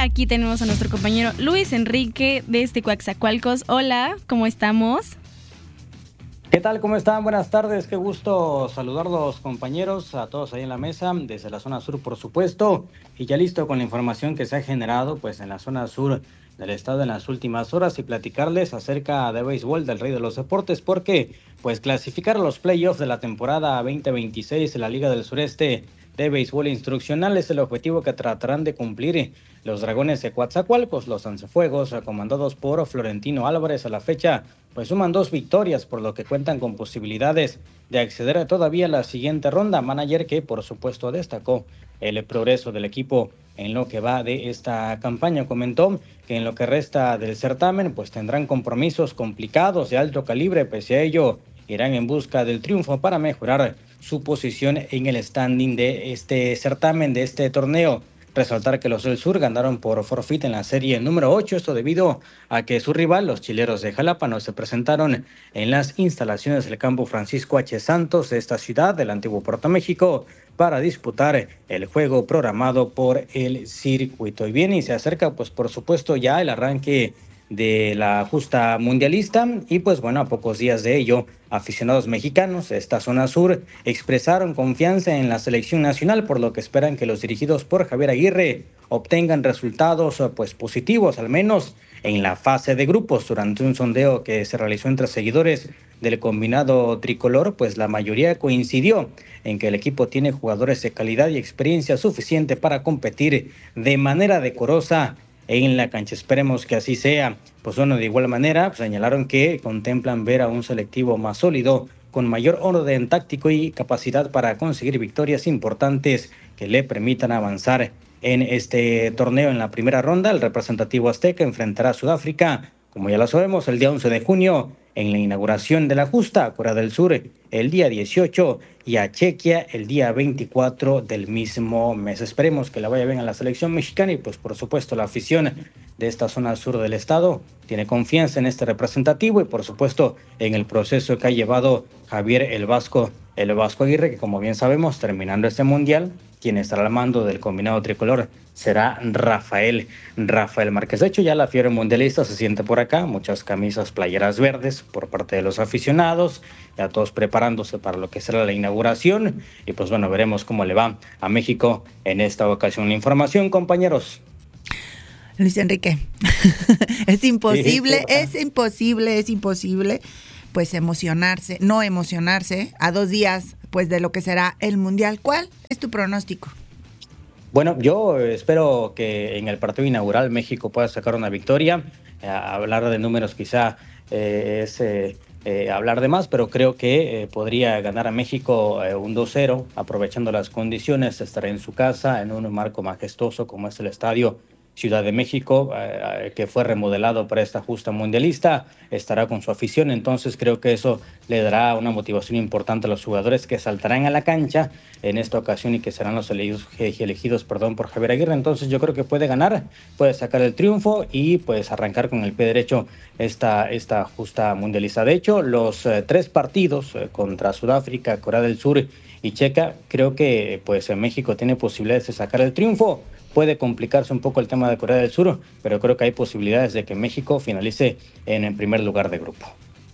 aquí tenemos a nuestro compañero Luis Enrique desde Coatzacoalcos. Hola, ¿cómo estamos? ¿Qué tal? ¿Cómo están? Buenas tardes. Qué gusto saludarlos, compañeros, a todos ahí en la mesa, desde la zona sur, por supuesto. Y ya listo con la información que se ha generado pues en la zona sur del estado en las últimas horas y platicarles acerca de béisbol del Rey de los Deportes, porque pues clasificar a los playoffs de la temporada 2026 de la Liga del Sureste de Béisbol Instruccional es el objetivo que tratarán de cumplir los Dragones de Coatzacoalcos. Los Lanzafuegos, comandados por Florentino Álvarez, a la fecha pues suman 2 victorias, por lo que cuentan con posibilidades de acceder todavía a la siguiente ronda. Manager que por supuesto destacó el progreso del equipo en lo que va de esta campaña. Comentó que en lo que resta del certamen pues tendrán compromisos complicados de alto calibre. Pese a ello, irán en busca del triunfo para mejorar su posición en el standing de este certamen, de este torneo. Resaltar que los del sur ganaron por forfeit en la serie número 8, esto debido a que su rival, los Chileros de Jalapa, no se presentaron en las instalaciones del campo Francisco H. Santos de esta ciudad, del antiguo Puerto México, para disputar el juego programado por el circuito. Y bien, y se acerca pues por supuesto ya el arranque de la justa mundialista y pues bueno, a pocos días de ello, aficionados mexicanos de esta zona sur expresaron confianza en la selección nacional, por lo que esperan que los dirigidos por Javier Aguirre obtengan resultados pues positivos, al menos en la fase de grupos. Durante un sondeo que se realizó entre seguidores del combinado tricolor, pues la mayoría coincidió en que el equipo tiene jugadores de calidad y experiencia suficiente para competir de manera decorosa en la cancha. Esperemos que así sea. Pues bueno, de igual manera señalaron que contemplan ver a un selectivo más sólido, con mayor orden táctico y capacidad para conseguir victorias importantes que le permitan avanzar en este torneo. En la primera ronda, el representativo azteca enfrentará a Sudáfrica, como ya lo sabemos, el día 11 de junio, en la inauguración de la justa, a Corea del Sur el día 18 y a Chequia el día 24 del mismo mes. Esperemos que la vaya bien a la selección mexicana y pues por supuesto la afición de esta zona sur del estado tiene confianza en este representativo y por supuesto en el proceso que ha llevado Javier el Vasco Aguirre, que como bien sabemos, terminando este mundial, quien estará al mando del combinado tricolor será Rafael Márquez. De hecho, ya la fiebre mundialista se siente por acá, muchas camisas, playeras verdes por parte de los aficionados, ya todos preparándose para lo que será la inauguración y pues bueno, veremos cómo le va a México en esta ocasión. La información, compañeros. Luis Enrique, es imposible pues no emocionarse a 2 días pues de lo que será el Mundial. ¿Cuál es tu pronóstico? Bueno, yo espero que en el partido inaugural México pueda sacar una victoria. Hablar de números quizá es hablar de más, pero creo que podría ganar a México un 2-0, aprovechando las condiciones. Estará en su casa, en un marco majestuoso como es el Estadio Ciudad de México, que fue remodelado para esta justa mundialista, estará con su afición. Entonces creo que eso le dará una motivación importante a los jugadores que saltarán a la cancha en esta ocasión y que serán los elegidos por Javier Aguirre. Entonces yo creo que puede ganar, puede sacar el triunfo y pues arrancar con el pie derecho esta justa mundialista. De hecho, los 3 partidos contra Sudáfrica, Corea del Sur y Checa, creo que pues México tiene posibilidades de sacar el triunfo. Puede complicarse un poco el tema de Corea del Sur, pero creo que hay posibilidades de que México finalice en el primer lugar de grupo.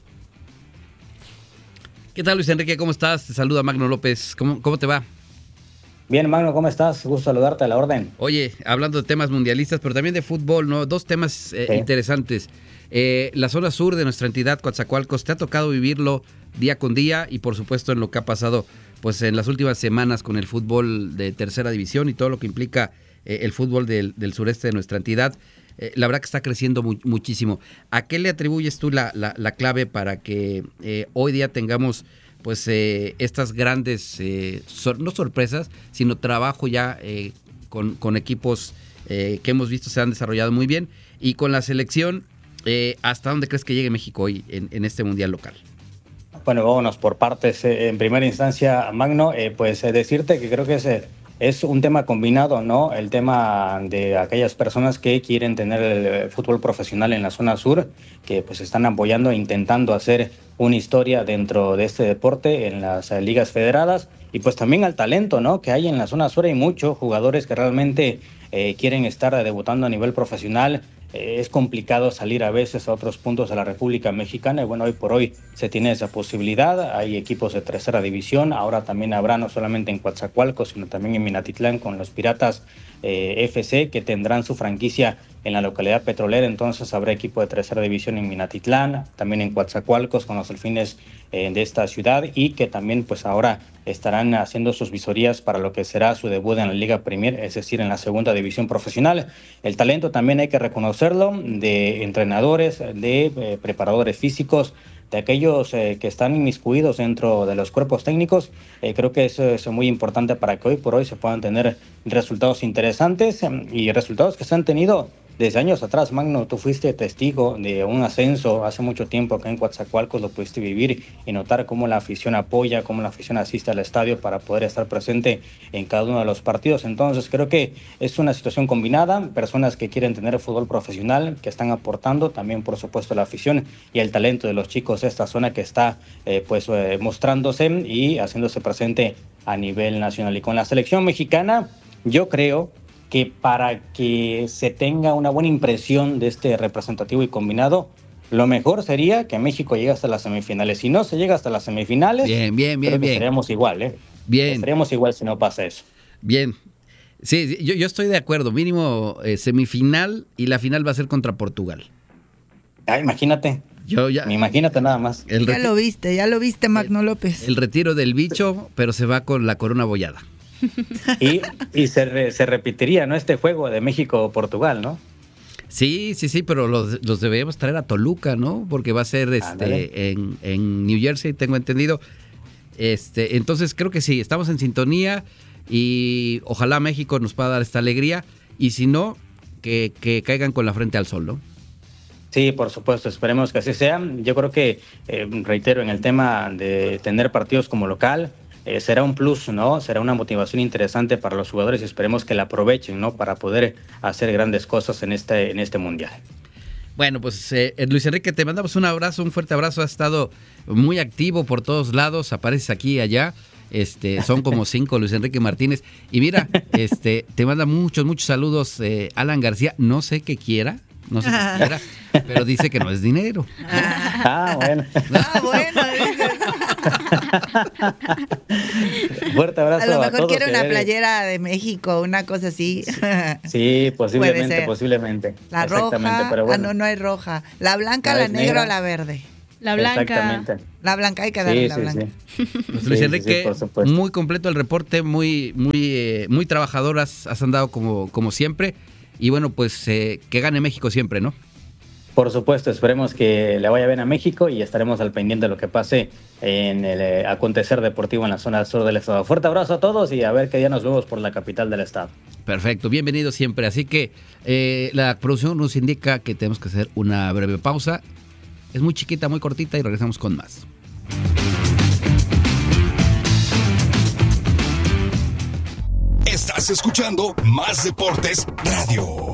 ¿Qué tal, Luis Enrique? ¿Cómo estás? Te saluda Magno López. ¿Cómo te va? Bien, Magno, ¿cómo estás? Gusto saludarte, a la orden. Oye, hablando de temas mundialistas, pero también de fútbol, ¿no? 2 temas interesantes. La zona sur de nuestra entidad, Coatzacoalcos, te ha tocado vivirlo día con día y por supuesto en lo que ha pasado pues en las últimas semanas con el fútbol de tercera división y todo lo que implica el fútbol del sureste de nuestra entidad. La verdad que está creciendo muchísimo. ¿A qué le atribuyes tú la clave para que hoy día tengamos pues estas grandes, no sorpresas, sino trabajo ya con equipos que hemos visto se han desarrollado muy bien? Y con la selección, ¿hasta dónde crees que llegue México hoy en este mundial local? Bueno, vámonos por partes. En primera instancia, Magno, pues decirte que creo que es un tema combinado, ¿no? El tema de aquellas personas que quieren tener el fútbol profesional en la zona sur, que pues están apoyando e intentando hacer una historia dentro de este deporte en las ligas federadas, y pues también al talento, ¿no? Que hay en la zona sur. Hay muchos jugadores que realmente quieren estar debutando a nivel profesional. Es complicado salir a veces a otros puntos de la República Mexicana y bueno, hoy por hoy se tiene esa posibilidad. Hay equipos de tercera división, ahora también habrá no solamente en Coatzacoalcos, sino también en Minatitlán con los Piratas FC, que tendrán su franquicia en la localidad petrolera. Entonces habrá equipo de tercera división en Minatitlán, también en Coatzacoalcos con los Delfines de esta ciudad, y que también pues ahora estarán haciendo sus visorías para lo que será su debut en la Liga Premier, es decir, en la segunda división profesional. El talento también hay que reconocerlo, de entrenadores, de preparadores físicos, de aquellos que están inmiscuidos dentro de los cuerpos técnicos. Creo que eso es muy importante para que hoy por hoy se puedan tener resultados interesantes y resultados que se han tenido desde años atrás. Magno, tú fuiste testigo de un ascenso hace mucho tiempo acá en Coatzacoalcos, lo pudiste vivir y notar cómo la afición apoya, cómo la afición asiste al estadio para poder estar presente en cada uno de los partidos. Entonces creo que es una situación combinada, personas que quieren tener fútbol profesional, que están aportando, también por supuesto la afición y el talento de los chicos de esta zona que está mostrándose y haciéndose presente a nivel nacional. Y con la selección mexicana, yo creo que para que se tenga una buena impresión de este representativo y combinado, lo mejor sería que México llegue hasta las semifinales. Si no se llega hasta las semifinales, bien. Estaríamos igual, Bien. Estaríamos igual si no pasa eso. Bien. Sí, yo estoy de acuerdo. Mínimo semifinal, y la final va a ser contra Portugal. Imagínate. Imagínate nada más. Ya lo viste, Magno López. El retiro del bicho, pero se va con la corona bollada. Y se repetiría, ¿no? Este juego de México-Portugal, ¿no? Sí, pero los debemos traer a Toluca, ¿no? Porque va a ser en New Jersey, tengo entendido. Entonces creo que sí, estamos en sintonía y ojalá México nos pueda dar esta alegría, y si no, que caigan con la frente al sol, ¿no? Sí, por supuesto, esperemos que así sea. Yo creo que, reitero, en el tema de tener partidos como local, será un plus, ¿no? Será una motivación interesante para los jugadores y esperemos que la aprovechen, ¿no? Para poder hacer grandes cosas en este mundial. Bueno, pues Luis Enrique, te mandamos un abrazo, un fuerte abrazo. Has estado muy activo por todos lados, apareces aquí y allá. Son como 5 Luis Enrique Martínez. Y mira, te manda muchos saludos Alan García. No sé qué quiera, pero dice que no es dinero. Bueno. Bueno. Fuerte abrazo a todos. A lo mejor quiere una playera de México, una cosa así. Sí, posiblemente. La roja, pero bueno. no hay roja. La blanca, la negra o la verde. La blanca. Exactamente. La blanca, hay que darle la blanca. Sí. Pues Luis Enrique, muy completo el reporte, muy trabajador has andado como siempre. Y bueno, pues que gane México siempre, ¿no? Por supuesto, esperemos que le vaya bien a México y estaremos al pendiente de lo que pase en el acontecer deportivo en la zona sur del estado. Fuerte abrazo a todos y a ver qué día nos vemos por la capital del estado. Perfecto, bienvenido siempre. Así que la producción nos indica que tenemos que hacer una breve pausa. Es muy chiquita, muy cortita, y regresamos con más. Estás escuchando Más Deportes Radio.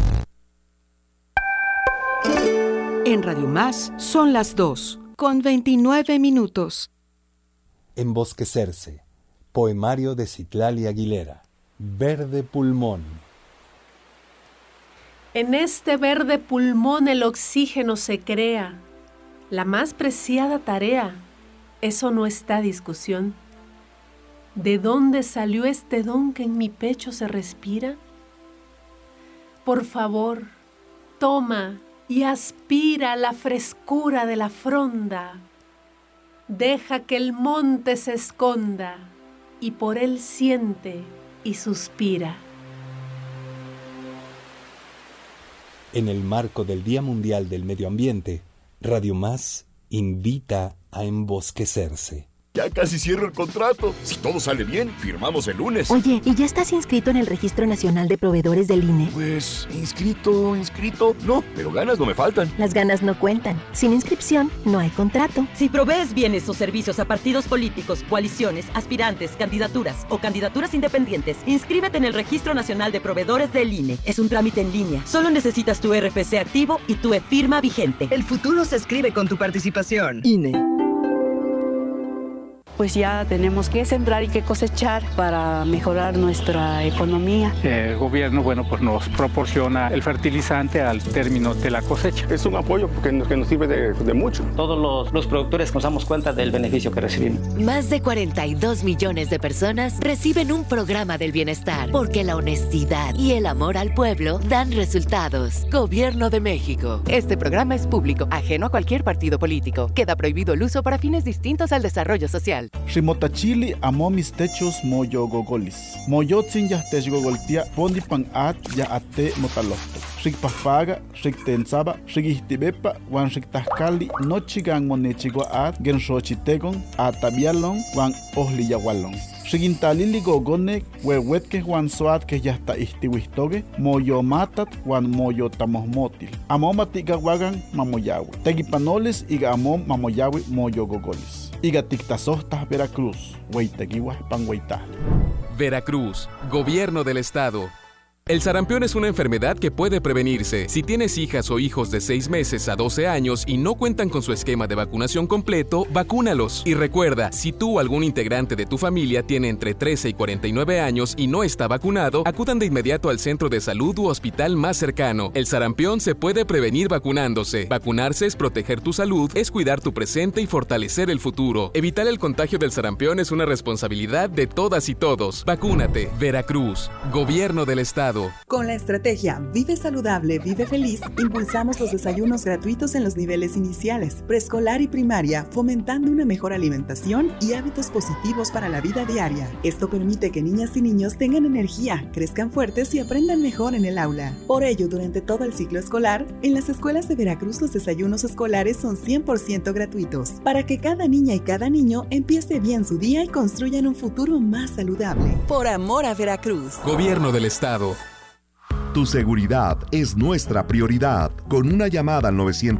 En Radio Más son las 2:29. Embosquecerse. Poemario de Citlali Aguilera. Verde pulmón. En este verde pulmón el oxígeno se crea, la más preciada tarea, eso no está a discusión. ¿De dónde salió este don que en mi pecho se respira? Por favor, toma y aspira la frescura de la fronda. Deja que el monte se esconda y por él siente y suspira. En el marco del Día Mundial del Medio Ambiente, Radio Más invita a embosquecerse. Ya casi cierro el contrato. Si todo sale bien, firmamos el lunes. Oye, ¿y ya estás inscrito en el Registro Nacional de Proveedores del INE? Pues, inscrito, no, pero ganas no me faltan. Las ganas no cuentan. Sin inscripción, no hay contrato. Si provees bienes o servicios a partidos políticos, coaliciones, aspirantes, candidaturas o candidaturas independientes, inscríbete en el Registro Nacional de Proveedores del INE. Es un trámite en línea. Solo necesitas tu RFC activo y tu e-firma vigente. El futuro se escribe con tu participación. INE. pues ya tenemos que sembrar y que cosechar para mejorar nuestra economía. El gobierno, pues nos proporciona el fertilizante al término de la cosecha. Es un apoyo que nos sirve de mucho. Todos los productores nos damos cuenta del beneficio que recibimos. Más de 42 millones de personas reciben un programa del bienestar, porque la honestidad y el amor al pueblo dan resultados. Gobierno de México. Este programa es público, ajeno a cualquier partido político. Queda prohibido el uso para fines distintos al desarrollo social. Rimotachili amo mis techos moyo gogolis. Moyotzin yahtech gogoltia pondi pan at ya ate motalohto. Rikpafaga, riktensaba, rikihtibepa, wan riktahkali, nochigan monechigua at, genshochitegon, atabialon, wan ohliyawalon. Rigintalili gogonek, huehuetke wan soat que ya está istiwistoge, moyo matat wan moyo tamosmotil. Amomatiga wagan mamoyawe. Tegipanoles iga amom mamoyawe moyo gogolis. Iga tiktasostas Veracruz, hueiteguiwas pan hueitajle. Veracruz, Gobierno del Estado. El sarampión es una enfermedad que puede prevenirse. Si tienes hijas o hijos de 6 meses a 12 años y no cuentan con su esquema de vacunación completo, vacúnalos. Y recuerda, si tú o algún integrante de tu familia tiene entre 13 y 49 años y no está vacunado, acudan de inmediato al centro de salud u hospital más cercano. El sarampión se puede prevenir vacunándose. Vacunarse es proteger tu salud, es cuidar tu presente y fortalecer el futuro. Evitar el contagio del sarampión es una responsabilidad de todas y todos. Vacúnate. Veracruz, Gobierno del Estado. Con la estrategia Vive Saludable, Vive Feliz, impulsamos los desayunos gratuitos en los niveles iniciales, preescolar y primaria, fomentando una mejor alimentación y hábitos positivos para la vida diaria. Esto permite que niñas y niños tengan energía, crezcan fuertes y aprendan mejor en el aula. Por ello, durante todo el ciclo escolar, en las escuelas de Veracruz los desayunos escolares son 100% gratuitos, para que cada niña y cada niño empiece bien su día y construyan un futuro más saludable. Por amor a Veracruz. Gobierno del Estado. Tu seguridad es nuestra prioridad. Con una llamada al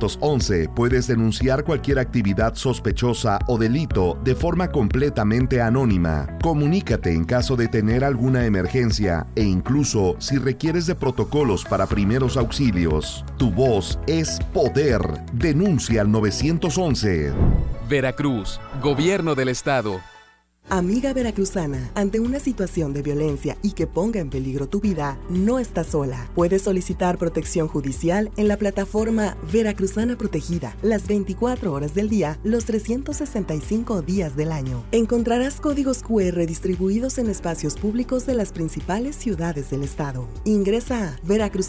911 puedes denunciar cualquier actividad sospechosa o delito de forma completamente anónima. Comunícate en caso de tener alguna emergencia e incluso si requieres de protocolos para primeros auxilios. Tu voz es poder. Denuncia al 911. Veracruz, Gobierno del Estado. Amiga veracruzana, ante una situación de violencia y que ponga en peligro tu vida, no estás sola. Puedes solicitar protección judicial en la plataforma Veracruzana Protegida, las 24 horas del día, los 365 días del año. Encontrarás códigos QR distribuidos en espacios públicos de las principales ciudades del estado. Ingresa a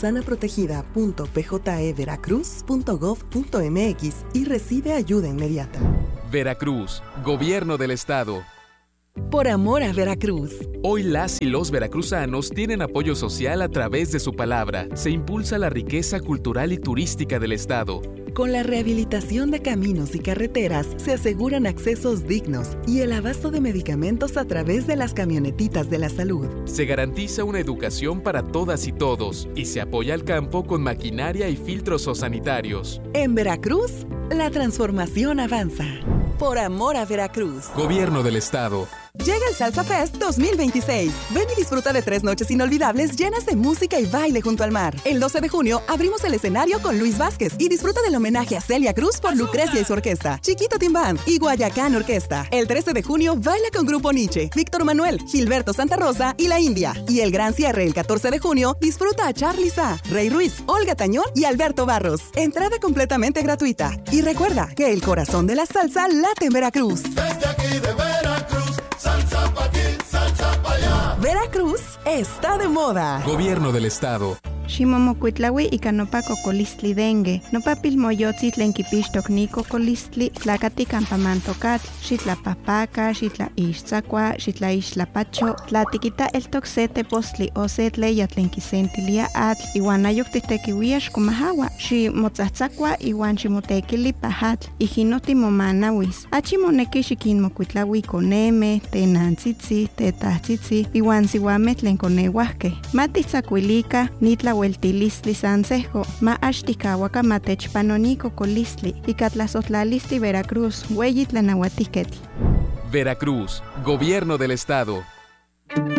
veracruzanaprotegida.pjeveracruz.gov.mx y recibe ayuda inmediata. Veracruz, Gobierno del Estado. Por amor a Veracruz. Hoy las y los veracruzanos tienen apoyo social a través de su palabra. Se impulsa la riqueza cultural y turística del estado. Con la rehabilitación de caminos y carreteras se aseguran accesos dignos y el abasto de medicamentos a través de las camionetitas de la salud. Se garantiza una educación para todas y todos y se apoya al campo con maquinaria y filtros sanitarios. En Veracruz, la transformación avanza. Por amor a Veracruz. Gobierno del Estado. Llega el Salsa Fest 2026. Ven y disfruta de 3 noches inolvidables llenas de música y baile junto al mar. El 12 de junio abrimos el escenario con Luis Vázquez y disfruta del homenaje a Celia Cruz por Lucrecia y su orquesta, Chiquito Team Band y Guayacán Orquesta. El 13 de junio baila con Grupo Nietzsche, Víctor Manuel, Gilberto Santa Rosa y La India. Y el gran cierre el 14 de junio disfruta a Charly Sa, Rey Ruiz, Olga Tañón y Alberto Barros. Entrada completamente gratuita. Y recuerda que el corazón de la salsa late en Veracruz. Desde aquí de Veracruz, salsa pa' aquí, salsa pa' allá. Veracruz está de moda. Gobierno del Estado. Ximomocuitlaui ika nopa cocolistli dengue, nopa pilmoyotzi tlen kipixtok ni cocolistli, tlakati campamantocatl, xitlapahpaca, xitlaixtzakua, xitlaixtlapacho, tlatikita eltok se tepostli o se tleya tlen kisentilia atl, iwan ayok titekiuia xkomahawa, ximotzatzakua iwan ximotekili pahatl, ijino timomanawis. Achi moneki xikinmokuitlaui koneme, tenantzitzi, tetahtzitzi, iwan siuameh tlen koneuahkeh. Matitzakuilika, nitla Hueltilistli Sansejo, ma Ashtikawaka Matechpanonico Colistli, y Catlazotlalisti Veracruz, Hueyitlanahuatiquetl. Veracruz, Gobierno del Estado.